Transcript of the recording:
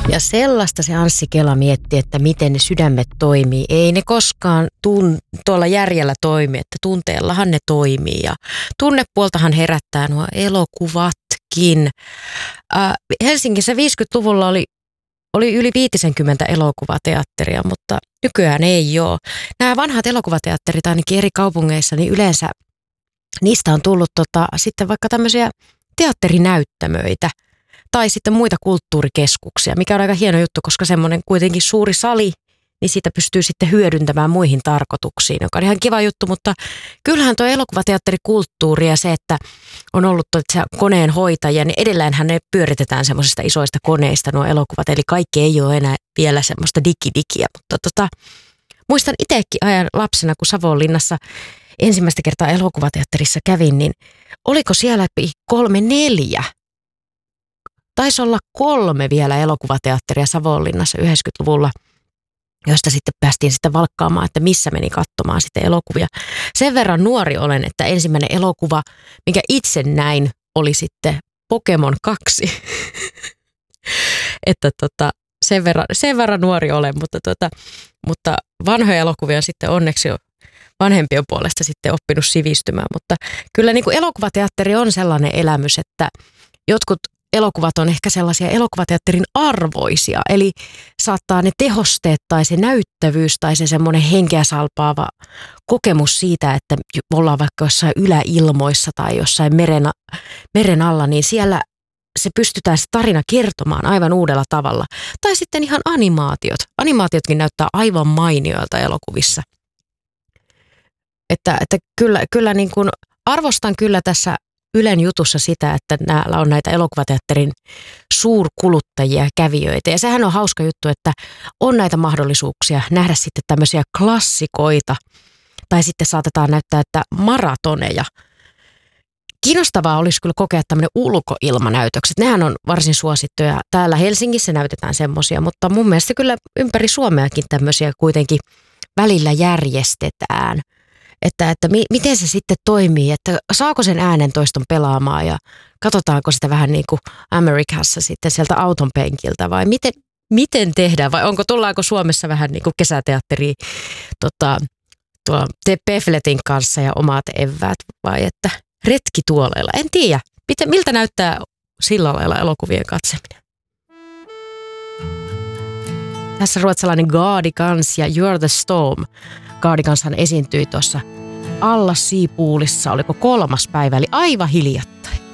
Ja sellaista se Anssi Kela mietti, että miten ne sydämet toimii. Ei ne koskaan tuolla järjellä toimi, että tunteellahan ne toimii. Ja tunnepuoltahan herättää nuo elokuvatkin. Helsingissä 50-luvulla oli yli 50 elokuvateatteria, mutta nykyään ei ole. Nämä vanhat elokuvateatterit ainakin eri kaupungeissa, niin yleensä niistä on tullut sitten vaikka tämmöisiä teatterinäyttämöitä tai sitten muita kulttuurikeskuksia, mikä on aika hieno juttu, koska semmoinen kuitenkin suuri sali, niin siitä pystyy sitten hyödyntämään muihin tarkoituksiin, joka on ihan kiva juttu, mutta kyllähän tuo elokuvateatterikulttuuri ja se, että on ollut koneen hoitajia, niin edelleenhän ne pyöritetään semmoisista isoista koneista nuo elokuvat, eli kaikki ei ole enää vielä semmoista digidigiä, mutta muistan itsekin ajan lapsena, kun Savonlinnassa ensimmäistä kertaa elokuvateatterissa kävin, niin oliko siellä 3-4? Taisi olla 3 vielä elokuvateatteria Savonlinnassa 90-luvulla, joista sitten päästiin sitten valkkaamaan, että missä meni katsomaan sitten elokuvia. Sen verran nuori olen, että ensimmäinen elokuva, minkä itse näin, oli sitten Pokemon 2. Että sen verran nuori olen, mutta vanhoja elokuvia on sitten onneksi vanhempien puolesta sitten oppinut sivistymään. Mutta kyllä niin kuin elokuvateatteri on sellainen elämys, että jotkut elokuvat on ehkä sellaisia elokuvateatterin arvoisia, eli saattaa ne tehosteet tai se näyttävyys tai se semmoinen henkeä salpaava kokemus siitä, että ollaan vaikka jossain yläilmoissa tai jossain meren alla, niin siellä se pystytään se tarina kertomaan aivan uudella tavalla. Tai sitten ihan animaatiot. Animaatiotkin näyttää aivan mainioilta elokuvissa. Että kyllä niin kuin arvostan kyllä tässä Ylen jutussa sitä, että näillä on näitä elokuvateatterin suurkuluttajia ja kävijöitä. Ja sehän on hauska juttu, että on näitä mahdollisuuksia nähdä sitten tämmöisiä klassikoita. Tai sitten saatetaan näyttää, että maratoneja. Kiinnostavaa olisi kyllä kokea tämmöinen ulkoilmanäytökset. Nehän on varsin suosittuja. Täällä Helsingissä näytetään semmoisia, mutta mun mielestä kyllä ympäri Suomeakin tämmöisiä kuitenkin välillä järjestetään. Että miten se sitten toimii, että saako sen äänentoiston pelaamaan ja katsotaanko sitä vähän niin kuin Amerikassa sitten sieltä auton penkiltä vai miten tehdään vai tullaanko Suomessa vähän niin kuin kesäteatteriin Pefletin kanssa ja omat eväät vai että retkituoleilla, en tiedä. Miltä näyttää sillä lailla elokuvien katseminen? Tässä ruotsalainen Gaardikans ja You're the Storm. Gaardikanshan esiintyi tuossa Alla Siipuulissa, oliko 3. päivä, eli aivan hiljattain.